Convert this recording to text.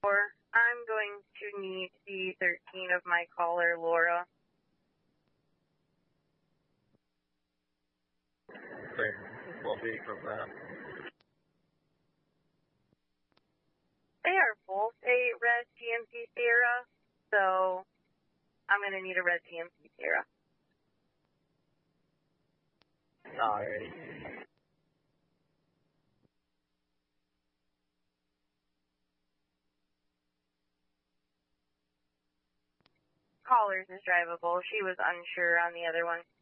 I'm going to need the 13 of my caller, Laura. What vehicle is that? They are both a red GMC Sierra, so I'm going to need a red GMC Sierra. Alrighty. Caller's is drivable. She was unsure on the other one.